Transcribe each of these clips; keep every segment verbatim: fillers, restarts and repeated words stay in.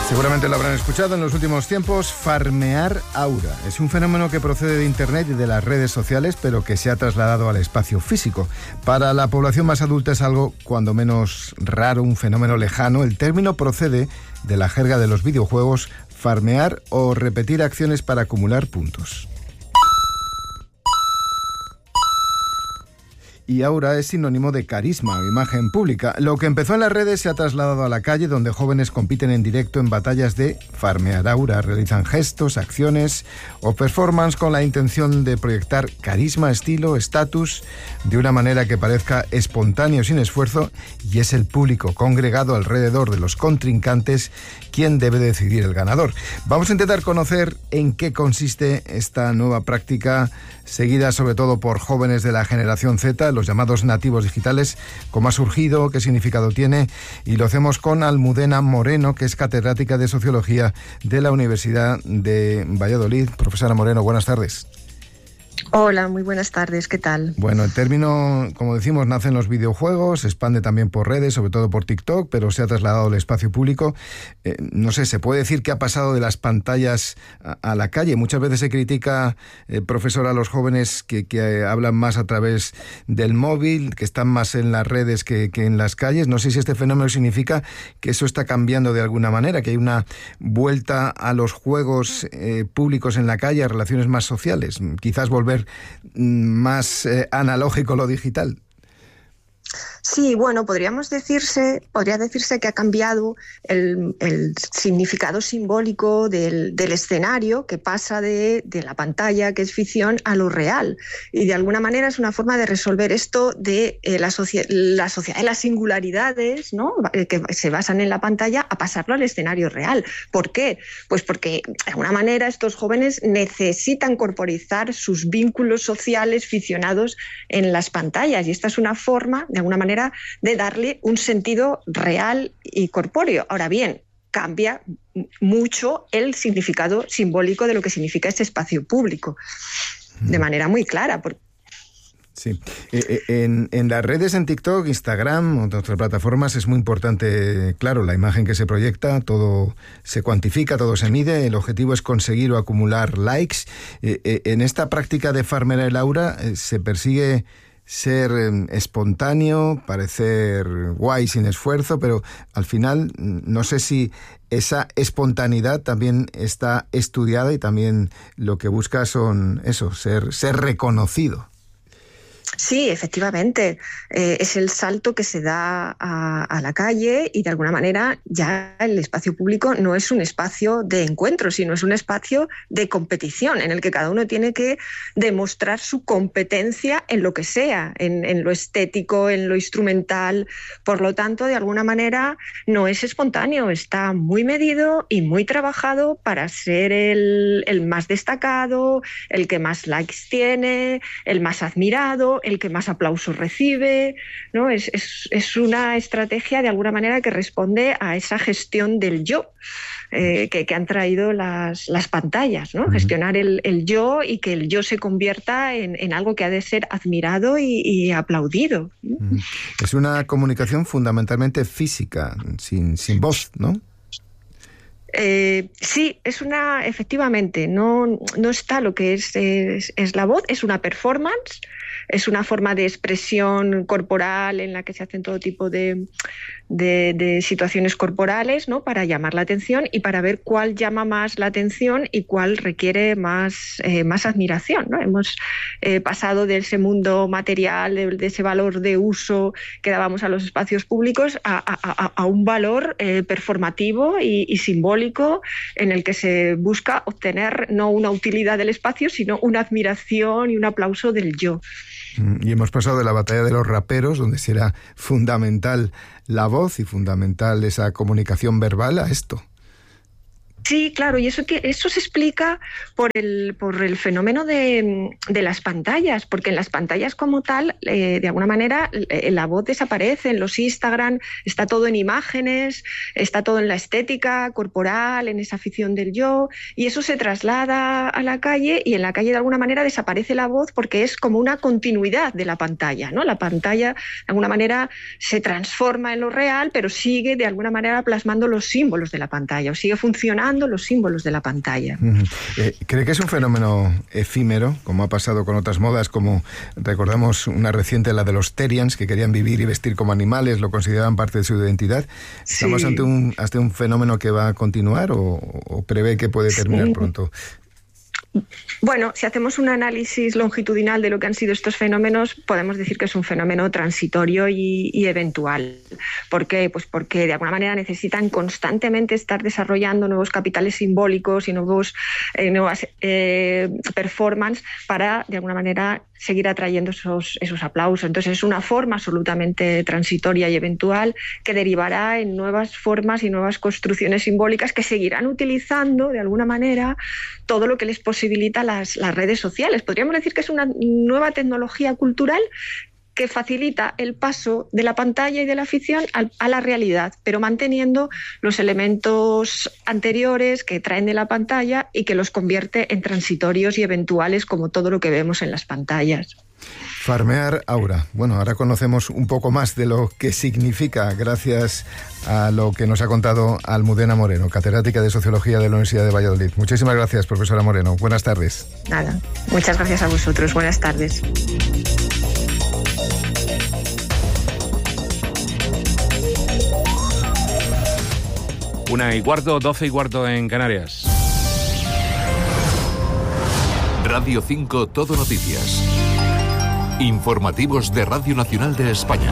Seguramente lo habrán escuchado en los últimos tiempos, farmear aura. Es un fenómeno que procede de Internet y de las redes sociales, pero que se ha trasladado al espacio físico. Para la población más adulta es algo, cuando menos raro, un fenómeno lejano. El término procede de la jerga de los videojuegos, farmear o repetir acciones para acumular puntos. Y aura es sinónimo de carisma o imagen pública. Lo que empezó en las redes se ha trasladado a la calle, donde jóvenes compiten en directo en batallas de farmear aura. Realizan gestos, acciones o performance con la intención de proyectar carisma, estilo, estatus, de una manera que parezca espontáneo, sin esfuerzo, y es el público congregado alrededor de los contrincantes quien debe decidir el ganador. Vamos a intentar conocer en qué consiste esta nueva práctica, seguida sobre todo por jóvenes de la generación Z, los llamados nativos digitales, cómo ha surgido, qué significado tiene, y lo hacemos con Almudena Moreno, que es catedrática de Sociología de la Universidad de Valladolid. Profesora Moreno, buenas tardes. Hola, muy buenas tardes, ¿qué tal? Bueno, el término, como decimos, nace en los videojuegos, se expande también por redes, sobre todo por TikTok, pero se ha trasladado al espacio público. Eh, no sé, ¿se puede decir que ha pasado de las pantallas a, a la calle? Muchas veces se critica, eh, profesora, a los jóvenes que, que eh, hablan más a través del móvil, que están más en las redes que, que en las calles. No sé si este fenómeno significa que eso está cambiando de alguna manera, que hay una vuelta a los juegos eh, públicos en la calle, a relaciones más sociales, quizás volver más eh, analógico lo digital. Sí, bueno, podríamos decirse, podría decirse que ha cambiado el, el significado simbólico del, del escenario, que pasa de, de la pantalla, que es ficción, a lo real. Y de alguna manera es una forma de resolver esto de eh, la, socie- la sociedad de las singularidades, ¿no?, que se basan en la pantalla, a pasarlo al escenario real. ¿Por qué? Pues porque de alguna manera estos jóvenes necesitan corporizar sus vínculos sociales ficcionados en las pantallas. Y esta es una forma, de alguna manera, de darle un sentido real y corpóreo. Ahora bien, cambia mucho el significado simbólico de lo que significa este espacio público, de manera muy clara. Porque Sí, eh, en, en las redes, en TikTok, Instagram, otras plataformas, es muy importante, claro, la imagen que se proyecta, todo se cuantifica, todo se mide, el objetivo es conseguir o acumular likes. Eh, eh, en esta práctica de farmear el aura eh, se persigue ser eh, espontáneo, parecer guay sin esfuerzo, pero al final no sé si esa espontaneidad también está estudiada y también lo que busca son eso, ser, ser reconocido. Sí, efectivamente, eh, es el salto que se da a, a la calle y de alguna manera ya el espacio público no es un espacio de encuentro, sino es un espacio de competición en el que cada uno tiene que demostrar su competencia en lo que sea, en, en lo estético, en lo instrumental. Por lo tanto, de alguna manera no es espontáneo, está muy medido y muy trabajado para ser el, el más destacado, el que más likes tiene, el más admirado, el que más aplausos recibe, ¿no? Es, es, es una estrategia de alguna manera que responde a esa gestión del yo eh, que, que han traído las, las pantallas, ¿no? Uh-huh. Gestionar el, el yo y que el yo se convierta en, en algo que ha de ser admirado y, y aplaudido. Uh-huh. Es una comunicación fundamentalmente física, sin, sin voz, ¿no? Eh, sí, es una, efectivamente, no, no está lo que es, es, es la voz, es una performance, es una forma de expresión corporal en la que se hacen todo tipo de, de, de situaciones corporales, ¿no?, para llamar la atención y para ver cuál llama más la atención y cuál requiere más, eh, más admiración, ¿no? Hemos eh, pasado de ese mundo material, de, de ese valor de uso que dábamos a los espacios públicos a, a, a un valor eh, performativo y, y simbólico en el que se busca obtener no una utilidad del espacio, sino una admiración y un aplauso del yo. Y hemos pasado de la batalla de los raperos, donde será fundamental la voz y fundamental esa comunicación verbal, a esto. Sí, claro, y eso, eso se explica por el, por el fenómeno de, de las pantallas, porque en las pantallas como tal, eh, de alguna manera, eh, la voz desaparece. En los Instagram está todo en imágenes, está todo en la estética corporal, en esa afición del yo, y eso se traslada a la calle, y en la calle de alguna manera desaparece la voz porque es como una continuidad de la pantalla, ¿no? La pantalla de alguna manera se transforma en lo real, pero sigue de alguna manera plasmando los símbolos de la pantalla, o sigue funcionando los símbolos de la pantalla. Uh-huh. eh, ¿Cree que es un fenómeno efímero, como ha pasado con otras modas, como recordamos una reciente, la de los Terians, que querían vivir y vestir como animales, lo consideraban parte de su identidad? ¿Estamos sí. ante, un, ante un fenómeno que va a continuar o, o prevé que puede terminar sí. pronto? Bueno, si hacemos un análisis longitudinal de lo que han sido estos fenómenos, podemos decir que es un fenómeno transitorio y, y eventual. ¿Por qué? Pues porque de alguna manera necesitan constantemente estar desarrollando nuevos capitales simbólicos y nuevos, eh, nuevas eh, performances para, de alguna manera, seguir atrayendo esos, esos aplausos. Entonces es una forma absolutamente transitoria y eventual que derivará en nuevas formas y nuevas construcciones simbólicas que seguirán utilizando de alguna manera todo lo que les posibilita las, las redes sociales. Podríamos decir que es una nueva tecnología cultural que facilita el paso de la pantalla y de la ficción a la realidad, pero manteniendo los elementos anteriores que traen de la pantalla y que los convierte en transitorios y eventuales, como todo lo que vemos en las pantallas. Farmear Aura. Bueno, ahora conocemos un poco más de lo que significa, gracias a lo que nos ha contado Almudena Moreno, catedrática de Sociología de la Universidad de Valladolid. Muchísimas gracias, profesora Moreno. Buenas tardes. Nada, muchas gracias a vosotros. Buenas tardes. Una y cuarto, doce y cuarto en Canarias. Radio cinco Todo Noticias. Informativos de Radio Nacional de España.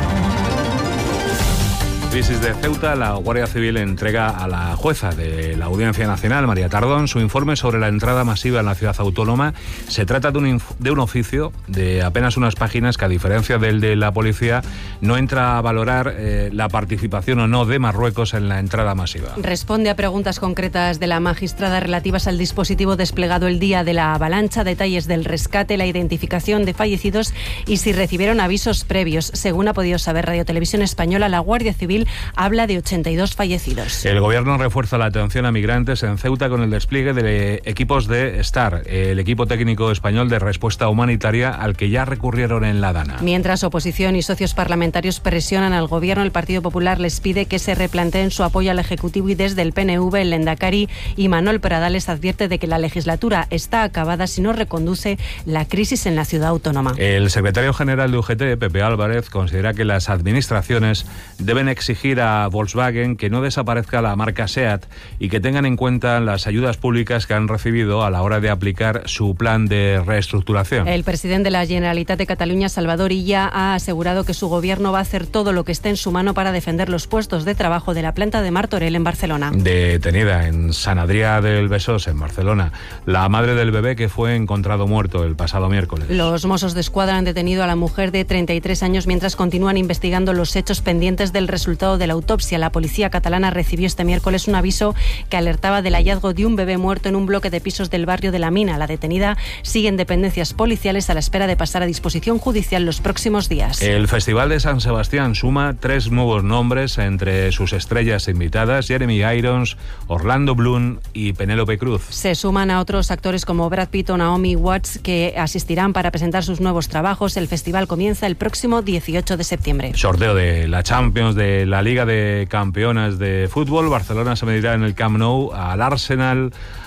Crisis de Ceuta, la Guardia Civil entrega a la jueza de la Audiencia Nacional, María Tardón, su informe sobre la entrada masiva en la ciudad autónoma. Se trata de un, inf- de un oficio de apenas unas páginas que, a diferencia del de la policía, no entra a valorar eh, la participación o no de Marruecos en la entrada masiva. Responde a preguntas concretas de la magistrada relativas al dispositivo desplegado el día de la avalancha, detalles del rescate, la identificación de fallecidos y si recibieron avisos previos. Según ha podido saber Radio Televisión Española, la Guardia Civil habla de ochenta y dos fallecidos. El gobierno refuerza la atención a migrantes en Ceuta con el despliegue de equipos de STAR, el equipo técnico español de respuesta humanitaria al que ya recurrieron en La Dana. Mientras oposición y socios parlamentarios presionan al gobierno, el Partido Popular les pide que se replanteen su apoyo al Ejecutivo y desde el P N V, el Lehendakari Imanol Pradales advierte de que la legislatura está acabada si no reconduce la crisis en la ciudad autónoma. El secretario general de U G T, Pepe Álvarez, considera que las administraciones deben exigir a Volkswagen que no desaparezca la marca SEAT y que tengan en cuenta las ayudas públicas que han recibido a la hora de aplicar su plan de reestructuración. El presidente de la Generalitat de Cataluña, Salvador Illa, ha asegurado que su gobierno va a hacer todo lo que esté en su mano para defender los puestos de trabajo de la planta de Martorell en Barcelona. Detenida en Sant Adrià del Besòs, en Barcelona, la madre del bebé que fue encontrado muerto el pasado miércoles. Los Mossos d'Esquadra han detenido a la mujer de treinta y tres años mientras continúan investigando los hechos pendientes del resultado de la autopsia. La policía catalana recibió este miércoles un aviso que alertaba del hallazgo de un bebé muerto en un bloque de pisos del barrio de La Mina. La detenida sigue en dependencias policiales a la espera de pasar a disposición judicial los próximos días. El Festival de San Sebastián suma tres nuevos nombres entre sus estrellas invitadas: Jeremy Irons, Orlando Bloom y Penélope Cruz. Se suman a otros actores como Brad Pitt o Naomi Watts que asistirán para presentar sus nuevos trabajos. El festival comienza el próximo dieciocho de septiembre. Sorteo de la Champions, de la Liga de Campeonas de Fútbol. Barcelona se medirá en el Camp Nou al Arsenal,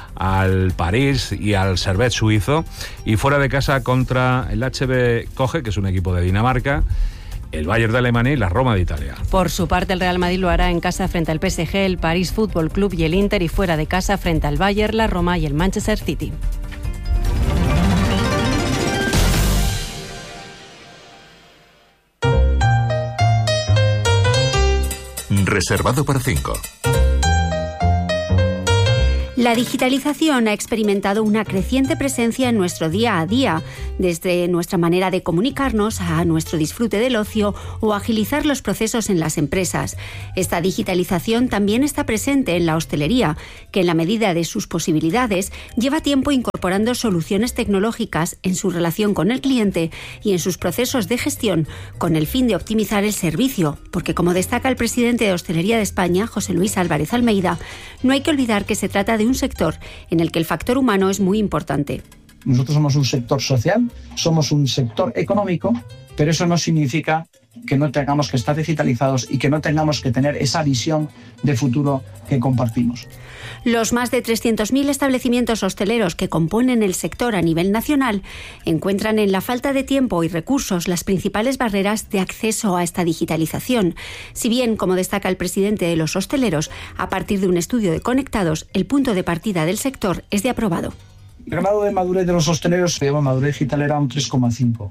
al París y al Servette suizo, y fuera de casa contra el H B Koche, que es un equipo de Dinamarca, el Bayern de Alemania y la Roma de Italia. Por su parte, el Real Madrid lo hará en casa frente al P S G, el París Fútbol Club y el Inter, y fuera de casa frente al Bayern, la Roma y el Manchester City. Reservado para cinco. La digitalización ha experimentado una creciente presencia en nuestro día a día. desde nuestra manera de comunicarnos a nuestro disfrute del ocio o agilizar los procesos en las empresas. Esta digitalización también está presente en la hostelería, que en la medida de sus posibilidades lleva tiempo incorporando soluciones tecnológicas en su relación con el cliente y en sus procesos de gestión con el fin de optimizar el servicio, porque como destaca el presidente de Hostelería de España, José Luis Álvarez Almeida, no hay que olvidar que se trata de un sector en el que el factor humano es muy importante. Nosotros somos un sector social, somos un sector económico, pero eso no significa que no tengamos que estar digitalizados y que no tengamos que tener esa visión de futuro que compartimos. Los más de trescientos mil establecimientos hosteleros que componen el sector a nivel nacional encuentran en la falta de tiempo y recursos las principales barreras de acceso a esta digitalización. Si bien, como destaca el presidente de los hosteleros, a partir de un estudio de Conectados, el punto de partida del sector es de aprobado. El grado de madurez de los hosteleros, se llama madurez digital, era un tres coma cinco.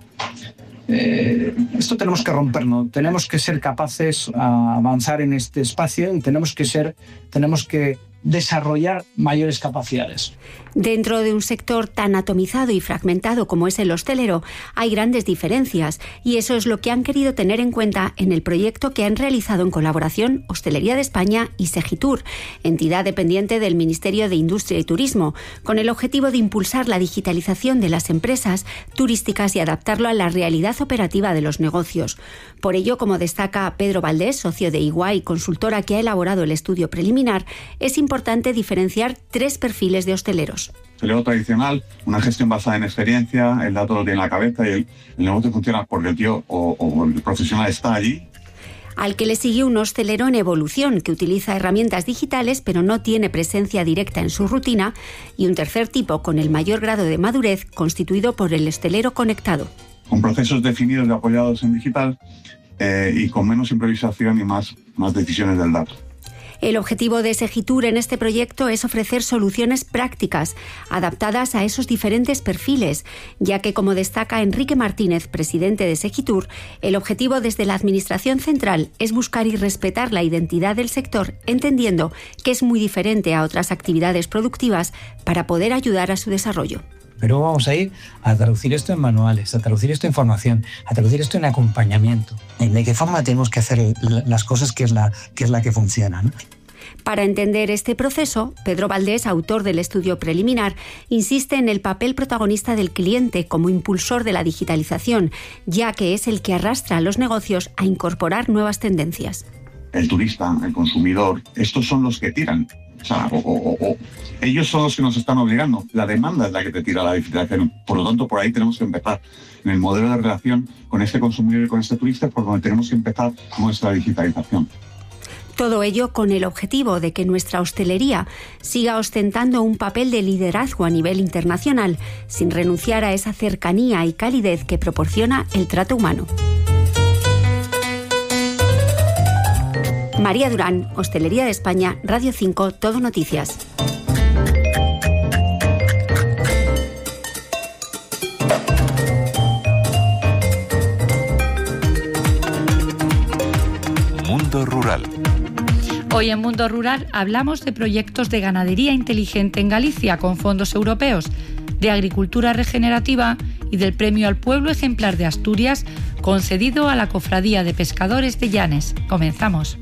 Eh, esto tenemos que romperlo, tenemos que ser capaces a avanzar en este espacio y tenemos que ser, tenemos que desarrollar mayores capacidades. Dentro de un sector tan atomizado y fragmentado como es el hostelero, hay grandes diferencias y eso es lo que han querido tener en cuenta en el proyecto que han realizado en colaboración Hostelería de España y Segitur, entidad dependiente del Ministerio de Industria y Turismo, con el objetivo de impulsar la digitalización de las empresas turísticas y adaptarlo a la realidad operativa de los negocios. Por ello, como destaca Pedro Valdés, socio de Iguay, consultora que ha elaborado el estudio preliminar, es importante diferenciar tres perfiles de hosteleros. Hostelero tradicional, una gestión basada en experiencia, el dato lo tiene en la cabeza y el, el negocio funciona porque el tío o, o el profesional está allí. Al que le sigue un hostelero en evolución, que utiliza herramientas digitales pero no tiene presencia directa en su rutina, y un tercer tipo con el mayor grado de madurez, constituido por el hostelero conectado. Con procesos definidos y apoyados en digital eh, y con menos improvisación y más, más decisiones del dato. El objetivo de Segitur en este proyecto es ofrecer soluciones prácticas, adaptadas a esos diferentes perfiles, ya que, como destaca Enrique Martínez, presidente de Segitur, el objetivo desde la Administración Central es buscar y respetar la identidad del sector, entendiendo que es muy diferente a otras actividades productivas para poder ayudar a su desarrollo. Pero vamos a ir a traducir esto en manuales, a traducir esto en formación, a traducir esto en acompañamiento. ¿De qué forma tenemos que hacer las cosas que es la que, es la que funciona, ¿no? Para entender este proceso, Pedro Valdés, autor del estudio preliminar, insiste en el papel protagonista del cliente como impulsor de la digitalización, ya que es el que arrastra a los negocios a incorporar nuevas tendencias. El turista, el consumidor, estos son los que tiran. O sea, o, o, o, ellos son los que nos están obligando. La demanda es la que te tira la digitalización. Por lo tanto, por ahí tenemos que empezar. En el modelo de relación con este consumidor y con este turista, por donde tenemos que empezar nuestra digitalización. Todo ello con el objetivo de que nuestra hostelería siga ostentando un papel de liderazgo a nivel internacional, sin renunciar a esa cercanía y calidez que proporciona el trato humano. María Durán, Hostelería de España, Radio cinco, Todo Noticias. Mundo Rural. Hoy en Mundo Rural hablamos de proyectos de ganadería inteligente en Galicia con fondos europeos, de agricultura regenerativa y del Premio al Pueblo Ejemplar de Asturias concedido a la Cofradía de Pescadores de Llanes. Comenzamos.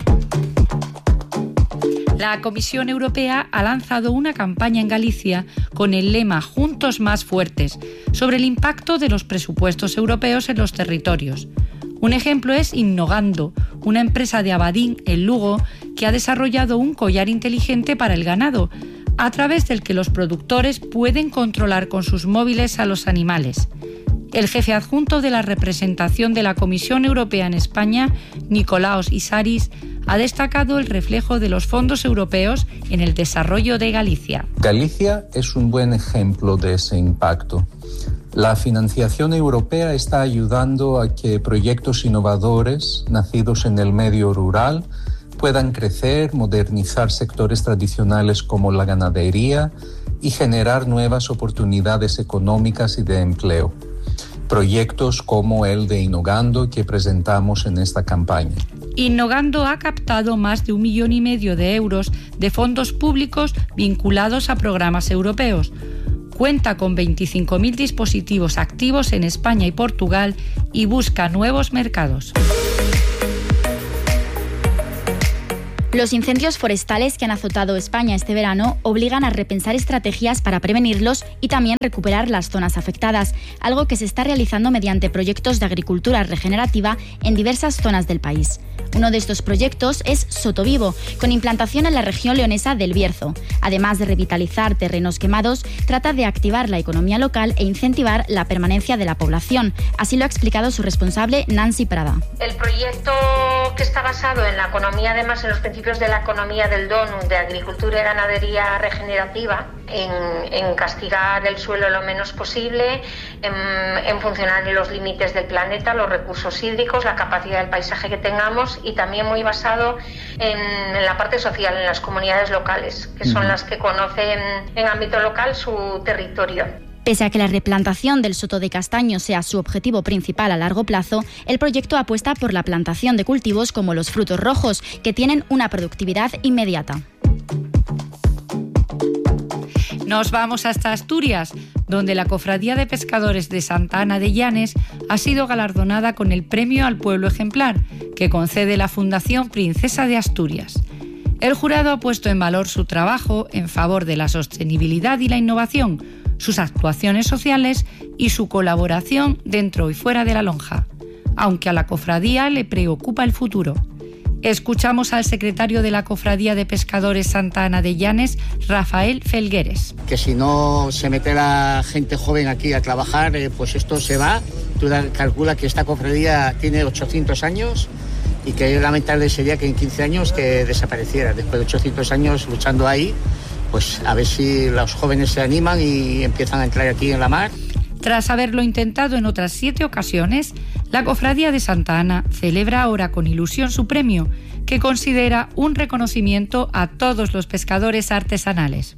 La Comisión Europea ha lanzado una campaña en Galicia con el lema Juntos más fuertes sobre el impacto de los presupuestos europeos en los territorios. Un ejemplo es Innogando, una empresa de Abadín, en Lugo, que ha desarrollado un collar inteligente para el ganado, a través del que los productores pueden controlar con sus móviles a los animales. El jefe adjunto de la representación de la Comisión Europea en España, Nicolaos Isaris, ha destacado el reflejo de los fondos europeos en el desarrollo de Galicia. Galicia es un buen ejemplo de ese impacto. La financiación europea está ayudando a que proyectos innovadores nacidos en el medio rural puedan crecer, modernizar sectores tradicionales como la ganadería y generar nuevas oportunidades económicas y de empleo. Proyectos como el de Innogando que presentamos en esta campaña. Innogando ha captado más de un millón y medio de euros de fondos públicos vinculados a programas europeos. cuenta con veinticinco mil dispositivos activos en España y Portugal y busca nuevos mercados. Los incendios forestales que han azotado España este verano obligan a repensar estrategias para prevenirlos y también recuperar las zonas afectadas, algo que se está realizando mediante proyectos de agricultura regenerativa en diversas zonas del país. Uno de estos proyectos es Sotovivo, con implantación en la región leonesa del Bierzo. Además de revitalizar terrenos quemados, trata de activar la economía local e incentivar la permanencia de la población. Así lo ha explicado su responsable, Nancy Prada. El proyecto, que está basado en la economía, además en los principios de la economía del donut, de agricultura y ganadería regenerativa, en, en castigar el suelo lo menos posible, en, en funcionar en los límites del planeta, los recursos hídricos, la capacidad del paisaje que tengamos, y también muy basado en, en la parte social, en las comunidades locales, que son las que conocen en ámbito local su territorio. Pese a que la replantación del soto de castaño sea su objetivo principal a largo plazo, el proyecto apuesta por la plantación de cultivos como los frutos rojos, que tienen una productividad inmediata. Nos vamos hasta Asturias, donde la Cofradía de Pescadores de Santa Ana de Llanes ha sido galardonada con el Premio al Pueblo Ejemplar, que concede la Fundación Princesa de Asturias. El jurado ha puesto en valor su trabajo en favor de la sostenibilidad y la innovación, sus actuaciones sociales y su colaboración dentro y fuera de la lonja, aunque a la cofradía le preocupa el futuro. Escuchamos al secretario de la Cofradía de Pescadores Santa Ana de Llanes, Rafael Felgueres. Que si no se mete la gente joven aquí a trabajar, eh, pues esto se va. Tú calcula que esta cofradía tiene ochocientos años y que lamentable sería que en quince años que desapareciera. Después de ochocientos años luchando ahí, pues a ver si los jóvenes se animan y empiezan a entrar aquí en la mar. Tras haberlo intentado en otras siete ocasiones, la Cofradía de Santa Ana celebra ahora con ilusión su premio, que considera un reconocimiento a todos los pescadores artesanales.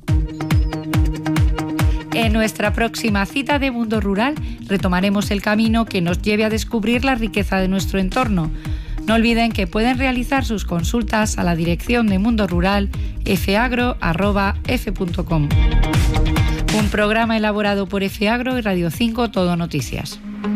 En nuestra próxima cita de Mundo Rural retomaremos el camino que nos lleve a descubrir la riqueza de nuestro entorno. No olviden que pueden realizar sus consultas a la dirección de Mundo Rural efeagro arroba efe punto com. Un programa elaborado por Efeagro y Radio cinco Todo Noticias.